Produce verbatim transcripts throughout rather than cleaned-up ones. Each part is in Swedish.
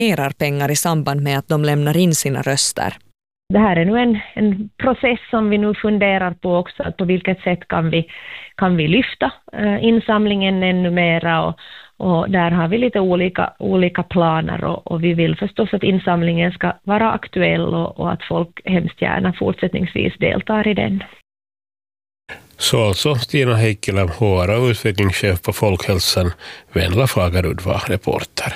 pengar i samband med att de lämnar in sina röster. Det här är nu en, en process som vi nu funderar på också, att på vilket sätt kan vi, kan vi lyfta eh, insamlingen ännu mera, och, och där har vi lite olika, olika planer, och, och vi vill förstås att insamlingen ska vara aktuell och, och att folk hemskt gärna fortsättningsvis deltar i den. Så alltså Stina Heikkilä, H R och utvecklingschef på Folkhälsan, Venla Fagerud var reporter.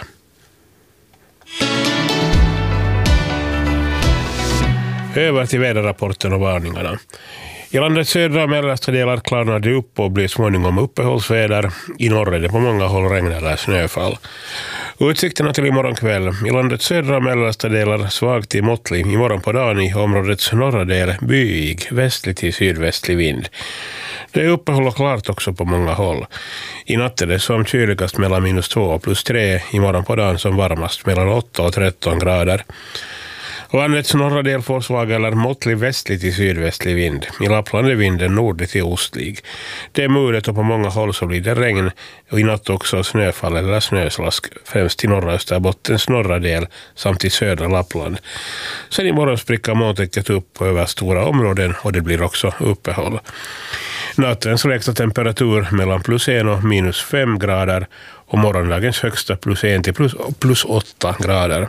Över till väderrapporten och varningarna. I landets södra och mellersta delar klarnar det upp och blir småningom uppehållsväder. I norr är det på många håll regn eller snöfall. Utsikterna till imorgon kväll. I landets södra och mellersta delar svag till måttlig. Imorgon på dagen i områdets norra del byig, västlig till sydvästlig vind. Det är uppehåll och klart också på många håll. I natt är det som kyligast mellan minus två och plus tre. Imorgon på dagen som varmast mellan åtta och tretton grader. Landets norra del får svag eller måttlig västlig till sydvästlig vind. I Lappland är vinden nordlig till ostlig. Det är mulet och på många håll så blir det regn, och i natt också snöfall eller snöslask, främst till norra Österbottens norra del samt i södra Lappland. Sen imorgon sprickar molntäcket upp över stora områden och det blir också uppehåll. Nattens lägsta temperatur mellan plus en och minus fem grader och morgondagens högsta plus en till plus, plus åtta grader.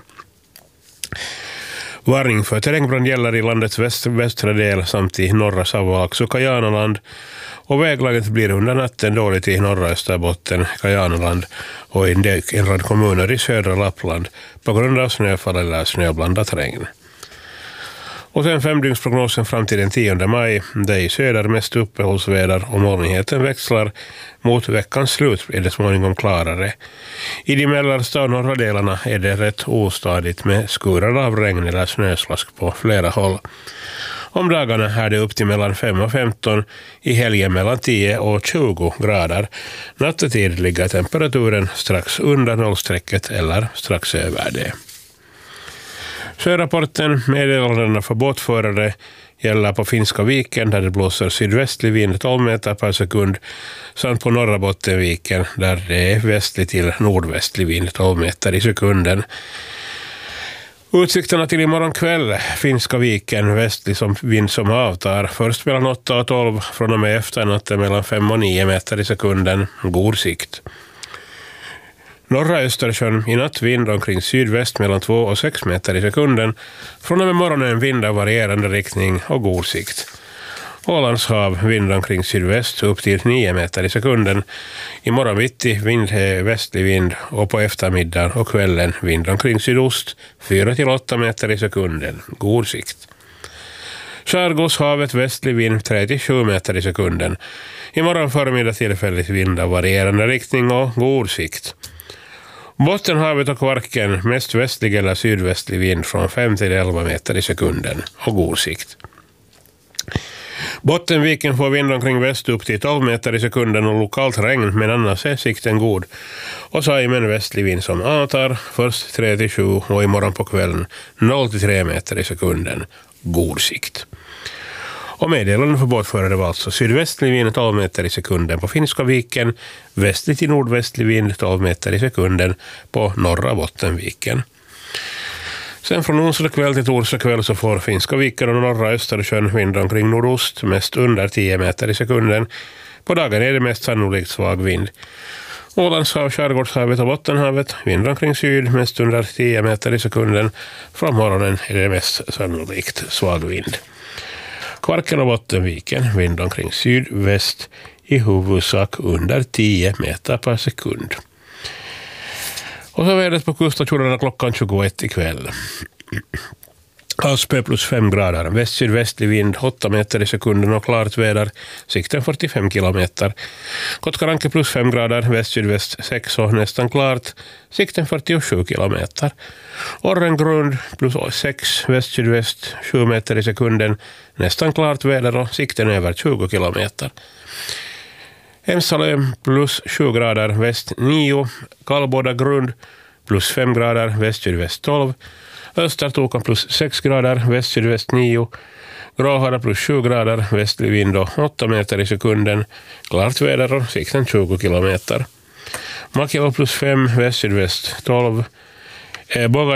Varning för terrängbrand gäller i landets väst, västra del samt i norra Savolax och Kajanaland, och väglaget blir under natten dåligt i norra Österbotten, Kajanaland och i en rad kommuner i södra Lappland på grund av snöfall eller snöblandat regn. Och sen femdygnsprognosen fram till den tionde maj, där i söder mest uppehållsväder och molnigheten växlar. Mot veckans slut är det småningom klarare. I de mellersta och norra delarna är det rätt ostadigt med skurar av regn eller snöslask på flera håll. Om dagarna är det upp till mellan fem och femton, i helgen mellan tio och tjugo grader. Nattetid ligger temperaturen strax under nollstrecket eller strax över det. Sjörapporten meddelandena för båtförare gäller på Finska viken där det blåser sydvästlig vind tolv meter per sekund, samt på norra Bottenviken där det är västlig till nordvästlig vind tolv meter i sekunden. Utsikterna till imorgon kväll, Finska viken, västlig som vind som avtar, först mellan åtta och tolv, från och med efternatten mellan fem och nio meter i sekunden, god sikt. Norra Östersjön i natt vind omkring sydväst mellan två och sex meter i sekunden, från och med morgonen vind av varierande riktning och god sikt. Ålands hav vind omkring sydväst upp till nio meter i sekunden. Imorgon mitt i vind västlig vind och på eftermiddagen och kvällen vind omkring sydost fyra till åtta meter i sekunden. God sikt. Skärgårdshavet västlig vind tre till sju meter i sekunden. Imorgon förmiddag tillfälligt vind av varierande riktning och god sikt. Bottenhavet och Kvarken mest västlig eller sydvästlig vind från fem till elva meter i sekunden och god sikt. Bottenviken får vind omkring väst upp till tolv meter i sekunden och lokalt regn, men annars är sikten god. Och Saimen västlig vind som avtar, först tre till sju och imorgon på kvällen noll till tre meter i sekunden, god sikt. Och meddelanden för båtförare var alltså sydvästlig vind tolv meter i sekunden på Finska viken, västlig till nordvästlig vind tolv meter i sekunden på norra Bottenviken. Sen från onsdag kväll till torsdag kväll så får Finska viken och norra Östersjön vind omkring nordost, mest under tio meter i sekunden. På dagen är det mest sannolikt svag vind. Ålandshav, Skärgårdshavet och Bottenhavet vind omkring syd, mest under tio meter i sekunden. Från morgonen är det mest sannolikt svag vind. Kvarken och Bottenviken vind omkring sydväst, i huvudsak under tio meter per sekund. Och så vädret på kuststationerna klockan tjugoett ikväll. Aspö plus fem grader, väst-sydvästlig vind åtta meter i sekunden och klart väder, sikten fyrtiofem kilometer. Kotkaranke plus fem grader, väst-sydväst sex och nästan klart, sikten fyrtiosju kilometer. Orrengrund plus sex, väst-sydväst sju meter i sekunden, nästan klart väder och sikten över tjugo kilometer. Emsalö plus sju grader, väst nio, Kallbåda grund plus fem grader, väst-sydväst tolv, Östertokan plus sex grader, väst-sydväst nio, Gråhara plus sju grader, västlig vind och åtta meter i sekunden, klart väder och sikten tjugo kilometer. Makelo plus fem, väst-sydväst tolv, Båga